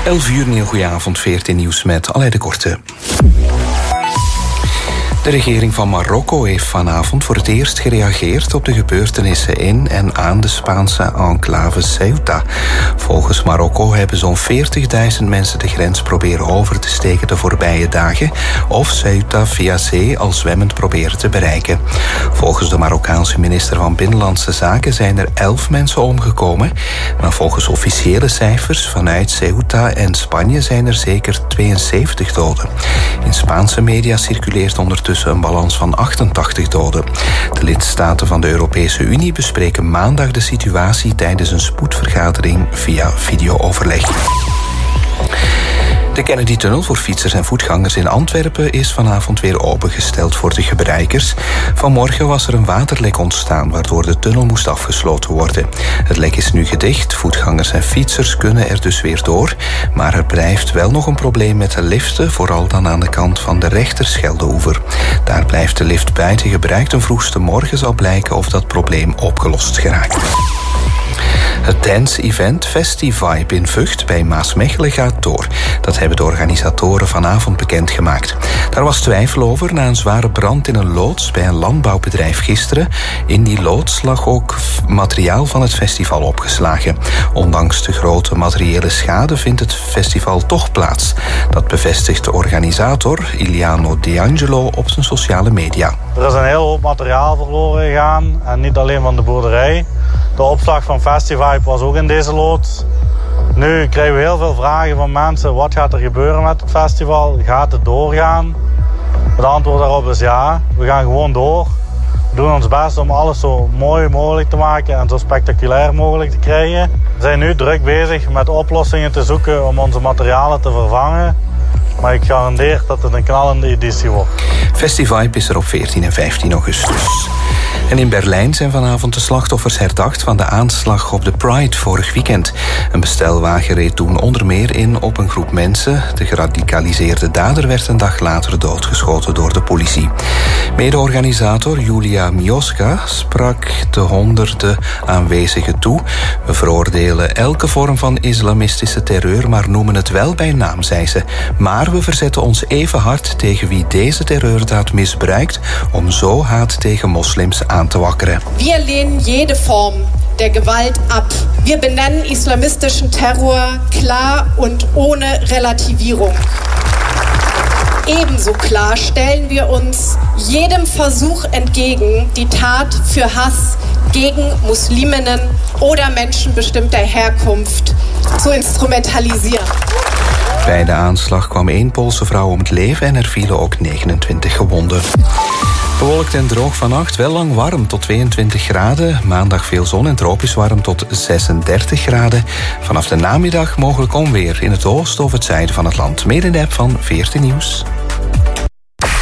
11:00, een goedenavond, 14 nieuws met Aleid de Korte. De regering van Marokko heeft vanavond voor het eerst gereageerd op de gebeurtenissen in en aan de Spaanse enclave Ceuta. Volgens Marokko hebben zo'n 40.000 mensen de grens proberen over te steken de voorbije dagen of Ceuta via zee al zwemmend proberen te bereiken. Volgens de Marokkaanse minister van Binnenlandse Zaken zijn er 11 mensen omgekomen, maar volgens officiële cijfers vanuit Ceuta en Spanje zijn er zeker 72 doden. In Spaanse media circuleert ondertussen een balans van 88 doden. De lidstaten van de Europese Unie bespreken maandag de situatie tijdens een spoedvergadering via videooverleg. De Kennedy-tunnel voor fietsers en voetgangers in Antwerpen is vanavond weer opengesteld voor de gebruikers. Vanmorgen was er een waterlek ontstaan, waardoor de tunnel moest afgesloten worden. Het lek is nu gedicht, voetgangers en fietsers kunnen er dus weer door. Maar er blijft wel nog een probleem met de liften, vooral dan aan de kant van de Rechterscheldeoever. Daar blijft de lift buiten gebruikt en vroegste morgen zal blijken of dat probleem opgelost geraakt. Het dance-event Festivibe in Vught bij Maasmechelen gaat door. Dat hebben de organisatoren vanavond bekendgemaakt. Daar was twijfel over na een zware brand in een loods bij een landbouwbedrijf gisteren. In die loods lag ook materiaal van het festival opgeslagen. Ondanks de grote materiële schade vindt het festival toch plaats. Dat bevestigt de organisator Iliano D'Angelo op zijn sociale media. Er is een heel hoop materiaal verloren gegaan en niet alleen van de boerderij. De opslag van Festivibe was ook in deze loods. Nu krijgen we heel veel vragen van mensen. Wat gaat er gebeuren met het festival? Gaat het doorgaan? Het antwoord daarop is ja. We gaan gewoon door. We doen ons best om alles zo mooi mogelijk te maken en zo spectaculair mogelijk te krijgen. We zijn nu druk bezig met oplossingen te zoeken om onze materialen te vervangen. Maar ik garandeer dat het een knallende editie wordt. Festivibe is er op 14 en 15 augustus. En in Berlijn zijn vanavond de slachtoffers herdacht van de aanslag op de Pride vorig weekend. Een bestelwagen reed toen onder meer in op een groep mensen. De geradicaliseerde dader werd een dag later doodgeschoten door de politie. Mede-organisator Julia Mioska sprak de honderden aanwezigen toe. We veroordelen elke vorm van islamistische terreur, maar noemen het wel bij naam, zei ze. Maar we verzetten ons even hard tegen wie deze terreurdaad misbruikt om zo haat tegen moslims aan te wakkeren. Wir lehnen jede Form der Gewalt ab. Wir benennen islamistischen Terror klar und ohne Relativierung. Ebenso klar stellen wir uns jedem Versuch entgegen, die Tat für Hass gegen Musliminnen oder Menschen bestimmter Herkunft zu instrumentalisieren. Bij de aanslag kwam 1 Poolse vrouw om het leven en er vielen ook 29 gewonden. Bewolkt en droog vannacht, wel lang warm tot 22 graden. Maandag veel zon en tropisch warm tot 36 graden. Vanaf de namiddag mogelijk onweer in het oosten of het zuiden van het land. Meer in de app van 14 Nieuws.